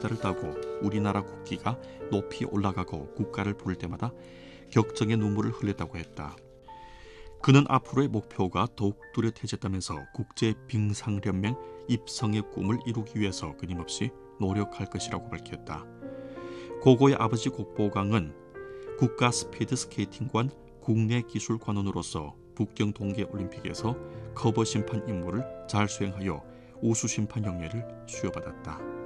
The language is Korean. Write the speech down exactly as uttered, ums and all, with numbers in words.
금메달을 따고 우리나라 국기가 높이 올라가고 국가를 부를 때마다 격정의 눈물을 흘렸다고 했다. 그는 앞으로의 목표가 더욱 뚜렷해졌다면서 국제빙상연맹 입성의 꿈을 이루기 위해서 끊임없이 노력할 것이라고 밝혔다. 고고의 아버지 곡보강은 국가 스피드 스케이팅관 국내 기술관원으로서 북경 동계올림픽에서 커버 심판 임무를 잘 수행하여 우수 심판 영예를 수여받았다.